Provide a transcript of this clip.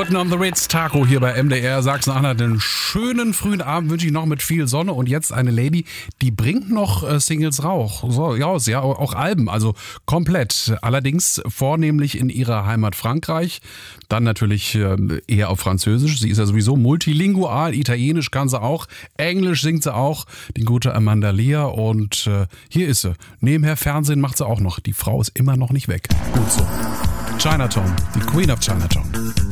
Putting on the Ritz, Taco hier bei MDR Sachsen-Anhalt. Einen schönen frühen Abend wünsche ich noch mit viel Sonne. Und jetzt eine Lady, die bringt noch Singles raus, ja, auch Alben, also komplett. Allerdings vornehmlich in ihrer Heimat Frankreich, dann natürlich eher auf Französisch. Sie ist ja sowieso multilingual, Italienisch kann sie auch, Englisch singt sie auch, die gute Amanda Lear. Und hier ist sie. Nebenher Fernsehen macht sie auch noch. Die Frau ist immer noch nicht weg. Gut so. Chinatown, die Queen of Chinatown.